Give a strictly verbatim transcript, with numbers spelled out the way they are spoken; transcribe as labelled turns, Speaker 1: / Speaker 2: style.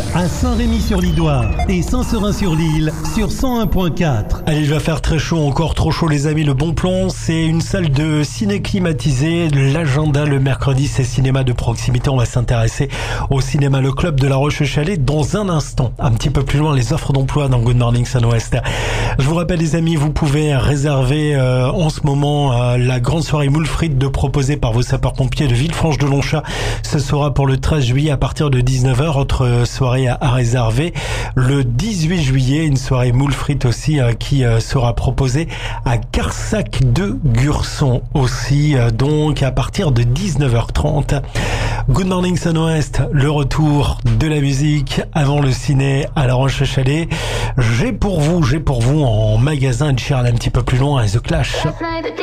Speaker 1: à Saint-Rémy-sur-L'Idoire et Saint-Seurin-sur-l'Île sur cent un point quatre.
Speaker 2: Allez, il va faire très chaud, encore trop chaud les amis. Le bon plan, c'est une salle de ciné climatisée. L'agenda le mercredi, c'est cinéma de proximité. On va s'intéresser au cinéma Le Club de La Roche-Chalais dans un instant. Un petit peu plus loin, les offres d'emploi dans Good Morning Sun-Ouest. Je vous rappelle les amis, vous pouvez réserver euh, en ce moment euh, la grande soirée moule frites de proposée par vos sapeurs-pompiers de Villefranche-de-Longchat. Ce sera pour le treize juillet à partir de dix-neuf heures. Autre soirée à, à réserver le dix-huit juillet, une soirée moule frites aussi euh, qui euh, sera proposée à Carsac de Gurson aussi, euh, donc à partir de dix-neuf heures trente. Good Morning Sun-Ouest, le retour de la musique avant le ciné à La Roche-Chalais. J'ai pour vous, j'ai pour vous en magasin de Charles un petit peu plus loin, The Clash.